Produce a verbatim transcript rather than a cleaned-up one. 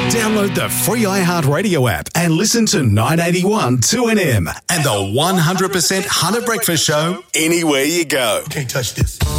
Download the free iHeartRadio app and listen to nine eighty-one two N M and the one hundred percent Hunter Breakfast Show anywhere you go. Can't touch this.